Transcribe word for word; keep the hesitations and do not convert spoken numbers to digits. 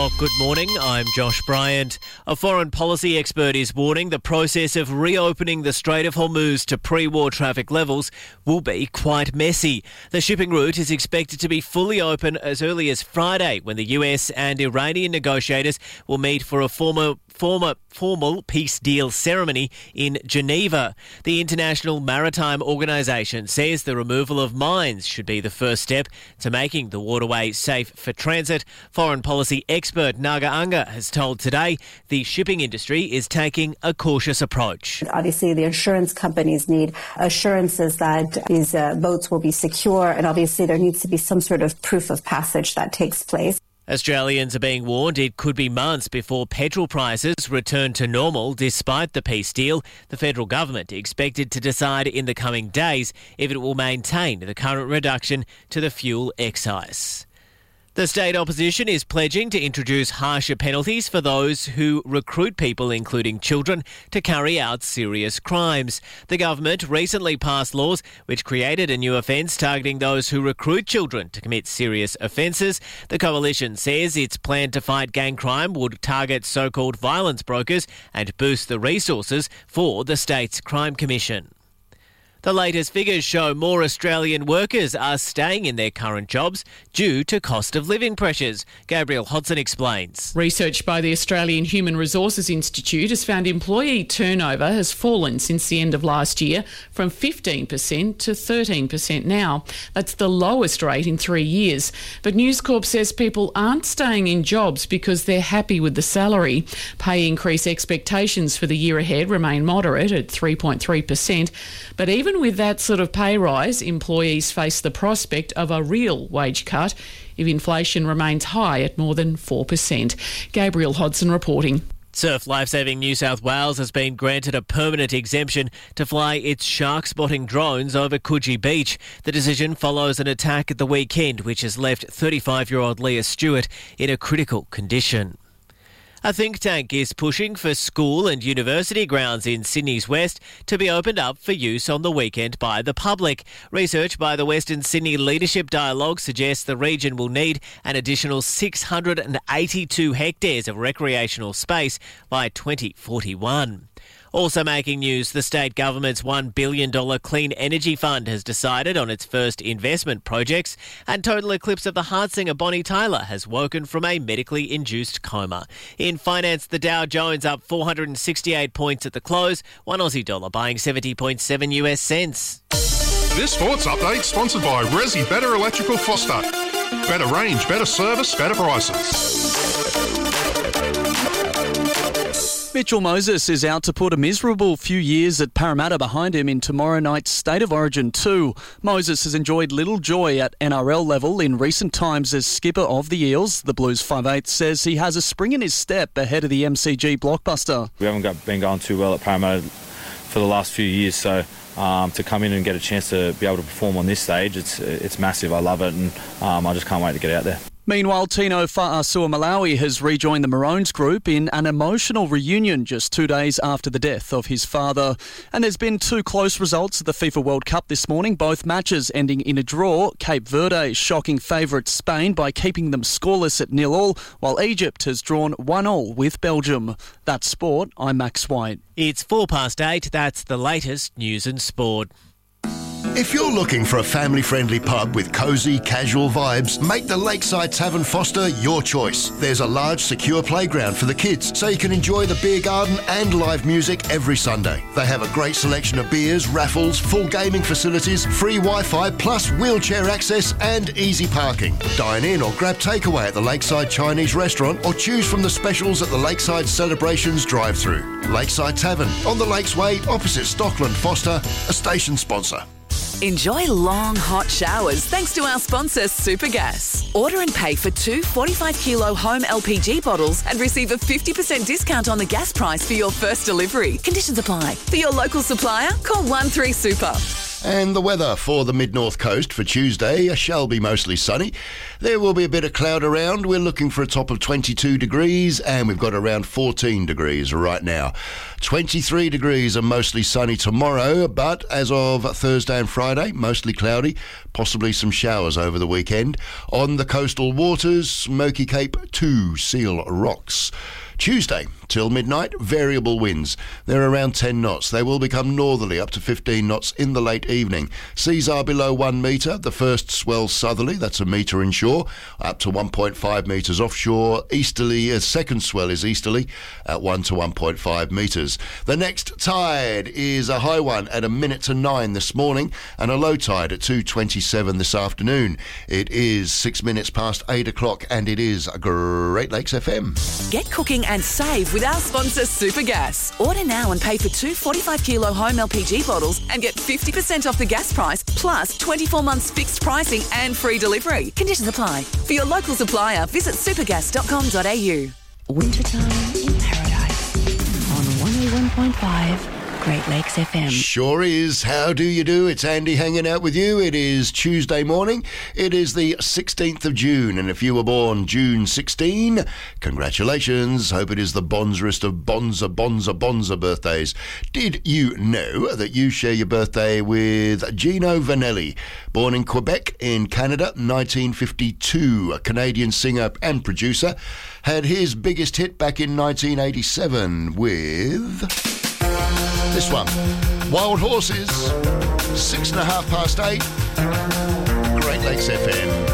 Oh, good morning, I'm Josh Bryant. A foreign policy expert is warning the process of reopening the Strait of Hormuz to pre-war traffic levels will be quite messy. The shipping route is expected to be fully open as early as Friday, when the U S and Iranian negotiators will meet for a former Former, formal peace deal ceremony in Geneva. The International Maritime Organization says the removal of mines should be the first step to making the waterway safe for transit. Foreign policy expert Naga Anga has told Today the shipping industry is taking a cautious approach. Obviously, the insurance companies need assurances that these uh, boats will be secure, and obviously there needs to be some sort of proof of passage that takes place. Australians are being warned it could be months before petrol prices return to normal despite the peace deal. The federal government expected to decide in the coming days if it will maintain the current reduction to the fuel excise. The state opposition is pledging to introduce harsher penalties for those who recruit people, including children, to carry out serious crimes. The government recently passed laws which created a new offence targeting those who recruit children to commit serious offences. The coalition says its plan to fight gang crime would target so-called violence brokers and boost the resources for the state's crime commission. The latest figures show more Australian workers are staying in their current jobs due to cost of living pressures. Gabrielle Hodson explains. Research by the Australian Human Resources Institute has found employee turnover has fallen since the end of last year from fifteen percent to thirteen percent now. That's the lowest rate in three years. But News Corp says people aren't staying in jobs because they're happy with the salary. Pay increase expectations for the year ahead remain moderate at three point three percent. But even with that sort of pay rise, employees face the prospect of a real wage cut if inflation remains high at more than four percent. Gabrielle Hodson reporting. Surf Lifesaving New South Wales has been granted a permanent exemption to fly its shark-spotting drones over Coogee Beach. The decision follows an attack at the weekend which has left thirty-five-year-old Leah Stewart in a critical condition. A think tank is pushing for school and university grounds in Sydney's west to be opened up for use on the weekend by the public. Research by the Western Sydney Leadership Dialogue suggests the region will need an additional six hundred eighty-two hectares of recreational space by twenty forty-one. Also making news, the state government's one billion dollars Clean Energy Fund has decided on its first investment projects, and total eclipse of the heart singer Bonnie Tyler has woken from a medically induced coma. In finance, the Dow Jones up four hundred sixty-eight points at the close, one Aussie dollar buying seventy point seven US cents. This sports update sponsored by Resi Better Electrical Foster. Better range, better service, better prices. Mitchell Moses is out to put a miserable few years at Parramatta behind him in tomorrow night's State of Origin two. Moses has enjoyed little joy at N R L level in recent times as skipper of the Eels. The Blues five eight says he has a spring in his step ahead of the M C G blockbuster. We haven't got, been going too well at Parramatta for the last few years, so um, to come in and get a chance to be able to perform on this stage, it's it's massive. I love it, and um, I just can't wait to get out there. Meanwhile, Tino Fa'asuamaleaui has rejoined the Maroons group in an emotional reunion just two days after the death of his father. And there's been two close results at the FIFA World Cup this morning, both matches ending in a draw. Cape Verde shocking favourite Spain by keeping them scoreless at nil all, while Egypt has drawn one all with Belgium. That's sport. I'm Max White. It's four past eight. That's the latest news and sport. If you're looking for a family-friendly pub with cosy, casual vibes, make the Lakeside Tavern Foster your choice. There's a large, secure playground for the kids, so you can enjoy the beer garden and live music every Sunday. They have a great selection of beers, raffles, full gaming facilities, free Wi-Fi, plus wheelchair access and easy parking. Dine in or grab takeaway at the Lakeside Chinese Restaurant or choose from the specials at the Lakeside Celebrations drive-thru. Lakeside Tavern, on the Lakes Way, opposite Stockland Foster, a station sponsor. Enjoy long, hot showers thanks to our sponsor, Supergas. Order and pay for two forty-five kilo home L P G bottles and receive a fifty percent discount on the gas price for your first delivery. Conditions apply. For your local supplier, call one three super. And the weather for the mid-north coast for Tuesday shall be mostly sunny. There will be a bit of cloud around. We're looking for a top of twenty-two degrees and we've got around fourteen degrees right now. twenty-three degrees and mostly sunny tomorrow, but as of Thursday and Friday, mostly cloudy, possibly some showers over the weekend. On the coastal waters, Smoky Cape to Seal Rocks. Tuesday till midnight, variable winds. They're around ten knots. They will become northerly up to fifteen knots in the late evening. Seas are below one metre. The first swell southerly, that's a metre inshore, up to one point five metres offshore. Easterly, a second swell is easterly at one to one point five metres. The next tide is a high one at a minute to nine this morning and a low tide at two twenty-seven this afternoon. It is six minutes past eight o'clock and it is Great Lakes F M. Get cooking and save with our sponsor Supergas. Order now and pay for two forty-five kilo home L P G bottles and get fifty percent off the gas price plus twenty-four months fixed pricing and free delivery. Conditions apply. For your local supplier, visit supergas dot com dot a u. Wintertime in Paradise on one oh one point five Great Lakes F M. Sure is. How do you do? It's Andy hanging out with you. It is Tuesday morning. It is the sixteenth of June, and if you were born June sixteenth, congratulations. Hope it is the bonzerest of bonza, bonza, bonza birthdays. Did you know that you share your birthday with Gino Vanelli, born in Quebec in Canada, nineteen fifty-two, a Canadian singer and producer, had his biggest hit back in nineteen eighty-seven with this one, Wild Horses, six and a half past eight, Great Lakes F M.